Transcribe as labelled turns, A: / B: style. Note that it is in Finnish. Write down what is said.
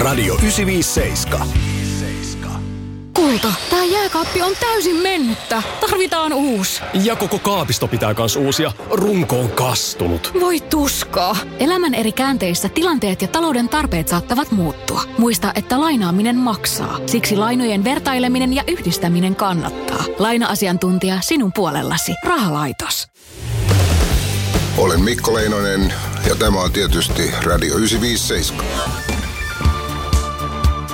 A: Radio 957.
B: Kulta, tää jääkaappi on täysin mennyttä. Tarvitaan uusi.
A: Ja koko kaapisto pitää kans uusia. Runko on kastunut.
B: Voi tuskaa. Elämän eri käänteissä tilanteet ja talouden tarpeet saattavat muuttua. Muista, että lainaaminen maksaa. Siksi lainojen vertaileminen ja yhdistäminen kannattaa. Laina-asiantuntija sinun puolellasi. Rahalaitos.
C: Olen Mikko Leinonen ja tämä on tietysti Radio 957.